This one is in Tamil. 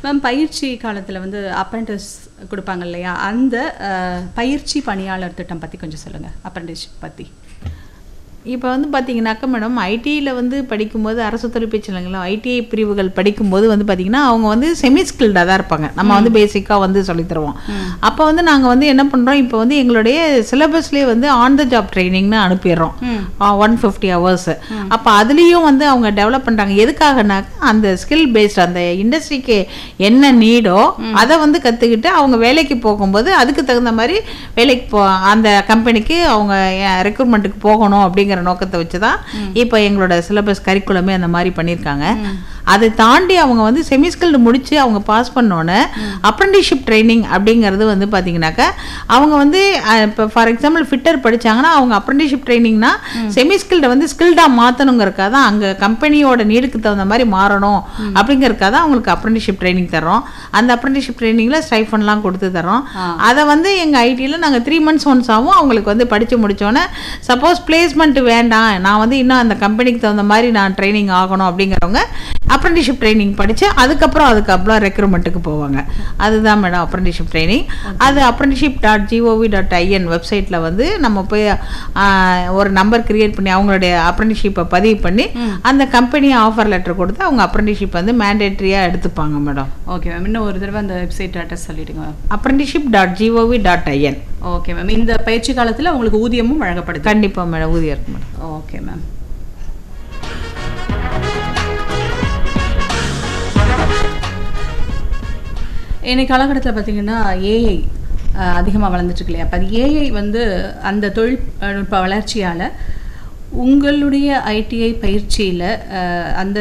மேம் பயிற்சி காலத்தில் வந்து அப்ரெண்டிஸ் கொடுப்பாங்க இல்லையா, அந்த பயிற்சி பணியாளர் திட்டம் பற்றி கொஞ்சம் சொல்லுங்கள், அப்ரெண்டிஸ்ஷிப் பற்றி. இப்போ வந்து பார்த்தீங்கன்னாக்கா மேடம், ஐடியில் வந்து படிக்கும்போது அரசு தொழிற்பயிற்சி நிலையங்களும் ஐடிஐ பிரிவுகள் படிக்கும்போது வந்து பார்த்திங்கன்னா அவங்க வந்து செமி ஸ்கில்டாக தான் இருப்பாங்க. நம்ம வந்து பேசிக்காக வந்து சொல்லித்தருவோம். அப்போ வந்து நாங்கள் வந்து என்ன பண்ணுறோம், இப்போ வந்து எங்களுடைய சிலபஸ்லேயே வந்து ஆன் த ஜாப் ட்ரைனிங்னு அனுப்பிடுறோம் 150 hours. அப்போ அதுலேயும் வந்து அவங்க டெவலப் பண்ணுறாங்க. எதுக்காகனாக்கா அந்த ஸ்கில் பேஸ்ட் அந்த இண்டஸ்ட்ரிக்கு என்ன நீடோ அதை வந்து கற்றுக்கிட்டு அவங்க வேலைக்கு போகும்போது அதுக்கு தகுந்த மாதிரி வேலைக்கு அந்த கம்பெனிக்கு அவங்க ரெக்ரூட்மெண்ட்டுக்கு போகணும் அப்படிங்கிற நோக்கத்தை வச்சு தான் இப்போ எங்களோட சிலபஸ் கரிக்குலமே அந்த மாதிரி பண்ணியிருக்காங்க. அதை தாண்டி அவங்க வந்து செமிஸ்கில்டு முடிச்சு அவங்க பாஸ் பண்ணோன்னே அப்ரெண்டிஸ்ஷிப் ட்ரைனிங் அப்படிங்கிறது வந்து பார்த்தீங்கன்னாக்கா அவங்க வந்து இப்போ ஃபார் எக்ஸாம்பிள் ஃபிட்டர் படித்தாங்கன்னா அவங்க அப்ரெண்டிஸ்ஷிப் ட்ரைனிங்னா செமிஸ்கில்டை வந்து ஸ்கில்டாக மாற்றணுங்கிறக்காக தான், அங்கே கம்பெனியோட நீடுக்கு தகுந்த மாதிரி மாறணும் அப்படிங்கிறக்காக தான் அவங்களுக்கு அப்ரெண்டிஸ்ஷிப் ட்ரைனிங் தர்றோம். அந்த அப்ரெண்டிஸ்ஷிப் ட்ரைனிங்கில் ஸ்டைஃபன்லாம் கொடுத்து தரோம். அதை வந்து எங்கள் ஐடியில் நாங்கள் 3 months ஒன்ஸ் ஆகும் அவங்களுக்கு வந்து படித்து முடித்தோன்னே சப்போஸ் பிளேஸ்மெண்ட் வேண்டாம், நான் வந்து இன்னும் அந்த கம்பெனிக்கு தகுந்த மாதிரி நான் ட்ரைனிங் ஆகணும் அப்படிங்கிறவங்க அப்ரெண்டிஸ்ஷிப் ட்ரைனிங் படித்து அதுக்கப்புறம் ரெக்ரூட்மெண்ட்டுக்கு போவாங்க. அதுதான் மேடம் அப்ரெண்டிஸ்ஷிப் ட்ரைனிங். அது apprenticeship.gov.in வெப்சைட்டில் வந்து நம்ம போய் ஒரு நம்பர் கிரியேட் பண்ணி அவங்களுடைய அப்ரெண்டிஸ்ஷிப்பை பதிவு பண்ணி அந்த கம்பெனி ஆஃபர் லெட்டர் கொடுத்து அவங்க அப்ரெண்டிஸ்ஷிப் வந்து மேண்டேட்ரியாக எடுத்துப்பாங்க மேடம். ஓகே மேம், இன்னும் ஒரு தடவை அந்த வெப்சைட் அட்ரஸ் சொல்லிடுங்க மேம். apprenticeship.gov.in. ஓகே மேம், இந்த பயிற்சி காலத்தில் உங்களுக்கு ஊதியமும் வழங்கப்படுது? கண்டிப்பாக மேடம், ஊதியம் இருக்கு மேடம். Okay ma'am. இன்னைக்கு காலகட்டத்தில் பார்த்தீங்கன்னா ஏஐ அதிகமாக வளர்ந்துட்டுருக்கு இல்லையா, அப்போ அது ஏஐ வந்து அந்த தொழில்நுட்ப வளர்ச்சியால் உங்களுடைய ஐடிஐ பயிற்சியில் அந்த